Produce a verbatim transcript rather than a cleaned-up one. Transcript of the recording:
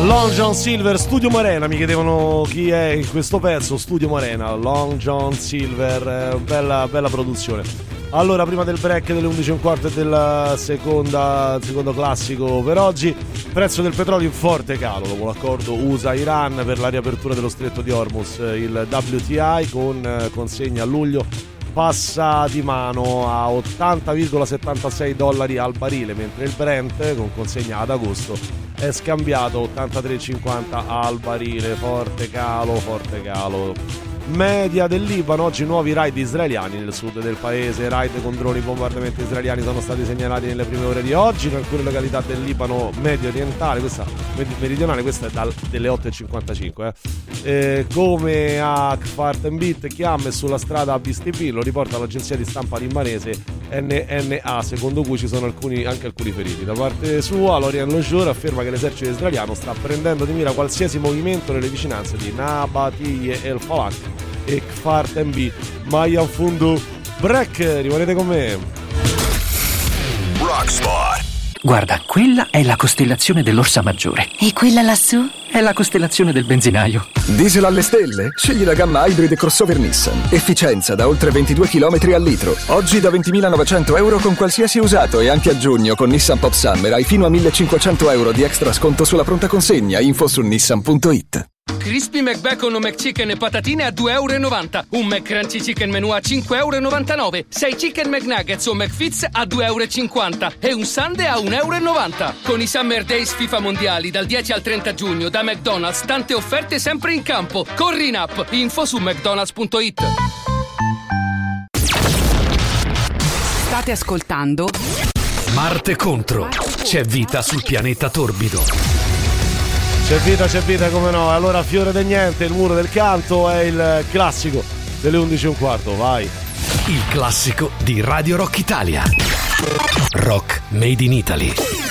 Long John Silver, Studio Morena, mi chiedevano chi è in questo pezzo. Studio Morena, Long John Silver, eh, bella, bella produzione. Allora, prima del break delle undici e un quarto e del seconda, secondo classico per oggi, prezzo del petrolio in forte calo dopo l'accordo U S A-Iran per la riapertura dello stretto di Hormuz. Il W T I con consegna a luglio passa di mano a ottanta virgola settantasei dollari al barile, mentre il Brent con consegna ad agosto è scambiato ottantatré virgola cinquanta al barile. Forte calo, forte calo. Media del Libano, oggi nuovi raid israeliani nel sud del paese, raid con droni, bombardamenti israeliani sono stati segnalati nelle prime ore di oggi in alcune località del Libano medio orientale, questa meridionale, questa è dal, delle otto e cinquantacinque eh. Eh, come a Kfar Tembit, Chiam e sulla strada a Bistipì, lo riporta l'agenzia di stampa libanese N N A, secondo cui ci sono alcuni, anche alcuni feriti. Da parte sua Lorian Lojour afferma che l'esercito israeliano sta prendendo di mira qualsiasi movimento nelle vicinanze di Nabatiyeh El Falak e Kfar Tembit. Mayan Fundu break, rimanete con me. Rockspot. Guarda, quella è la costellazione dell'Orsa Maggiore. E quella lassù? È la costellazione del benzinaio. Diesel alle stelle? Scegli la gamma Hybrid e crossover Nissan. Efficienza da oltre ventidue chilometri al litro. Oggi da ventimilanovecento euro con qualsiasi usato, e anche a giugno con Nissan Pop Summer hai fino a millecinquecento euro di extra sconto sulla pronta consegna. Info su nissan punto it. Crispy McBacon o McChicken e patatine a due euro e novanta. Un McCrunchy Chicken Menù a cinque euro e novantanove. sei Chicken McNuggets o McFits a due euro e cinquanta. E un sundae a un euro e novanta. Con i Summer Days FIFA Mondiali dal dieci al trenta giugno da McDonald's, tante offerte sempre in campo. Corri in app. Info su mcdonalds punto it. State ascoltando Marte contro. C'è vita sul pianeta torbido. C'è vita, c'è vita, come no. Allora, Fiore del Niente, il muro del canto è il classico delle undici e un quarto, vai. Il classico di Radio Rock Italia. Rock Made in Italy.